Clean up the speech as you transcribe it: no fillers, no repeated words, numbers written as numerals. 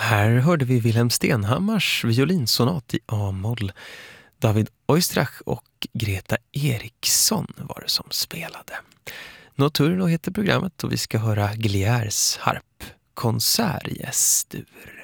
Här hörde vi Wilhelm Stenhammars violinsonat i A-moll. David Oistrakh och Greta Eriksson var det som spelade. Notturno heter programmet och vi ska höra Gliers harpkonsert i S-dur.